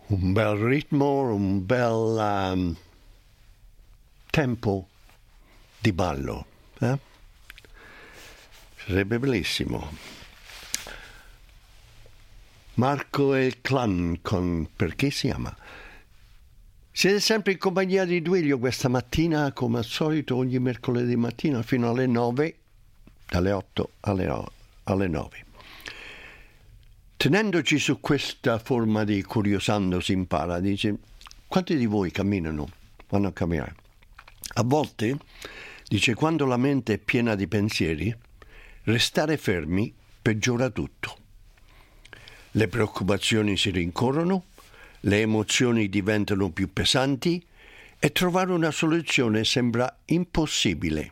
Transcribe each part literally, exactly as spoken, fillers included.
un bel ritmo, un bel um, tempo di ballo. Eh? Sarebbe bellissimo. Marco e il clan con Perché si ama. Siete sempre in compagnia di Duilio questa mattina, come al solito, ogni mercoledì mattina fino alle nove, dalle otto alle, alle nove. Tenendoci su questa forma di curiosando si impara, dice, quanti di voi camminano, vanno a camminare? A volte, dice, quando la mente è piena di pensieri, restare fermi peggiora tutto. Le preoccupazioni si rincorrono, le emozioni diventano più pesanti e trovare una soluzione sembra impossibile.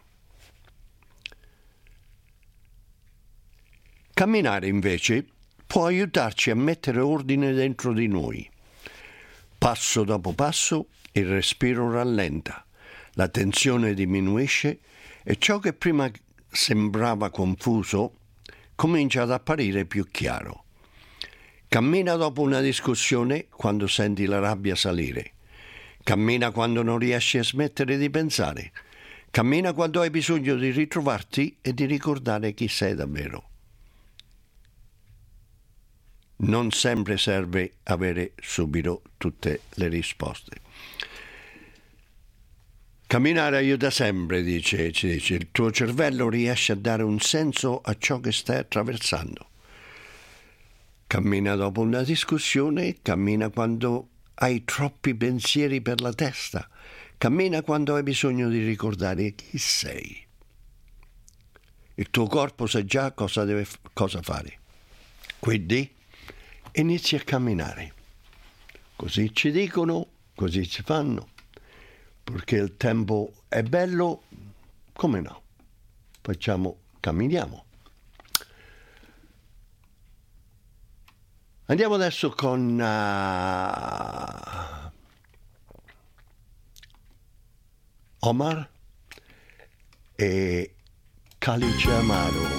Camminare invece può aiutarci a mettere ordine dentro di noi. Passo dopo passo il respiro rallenta, la tensione diminuisce e ciò che prima sembrava confuso comincia ad apparire più chiaro. Cammina dopo una discussione quando senti la rabbia salire. Cammina quando non riesci a smettere di pensare. Cammina quando hai bisogno di ritrovarti e di ricordare chi sei davvero. Non sempre serve avere subito tutte le risposte. Camminare aiuta sempre, dice, ci dice. Il tuo cervello riesce a dare un senso a ciò che stai attraversando. Cammina dopo una discussione, cammina quando hai troppi pensieri per la testa, cammina quando hai bisogno di ricordare chi sei. Il tuo corpo sa già cosa deve cosa fare. Quindi inizi a camminare. Così ci dicono, così ci fanno. Perché il tempo è bello, come no? Facciamo, camminiamo. Andiamo adesso con uh, Omar e Calice Amaro.